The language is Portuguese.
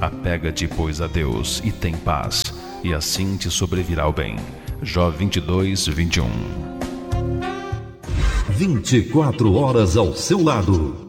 Apega-te, pois, a Deus e tem paz, e assim te sobrevirá o bem. Jó 22, 21. 24 horas ao seu lado.